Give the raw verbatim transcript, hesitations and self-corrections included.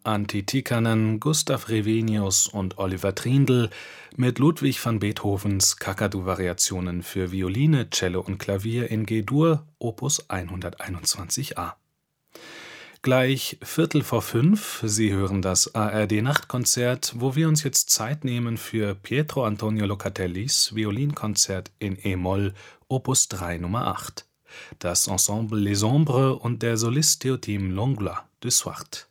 Antti Gustav Revenius und Oliver Triendl mit Ludwig van Beethovens Kakadu-Variationen für Violine, Cello und Klavier in G-Dur, Opus hunderteinundzwanzig a. Gleich Viertel vor fünf, Sie hören das A R D-Nachtkonzert, wo wir uns jetzt Zeit nehmen für Pietro Antonio Locatellis Violinkonzert in e-Moll, Opus drei Nummer acht. Das Ensemble Les Ombres und der Solist Théotime Langlois de Swart.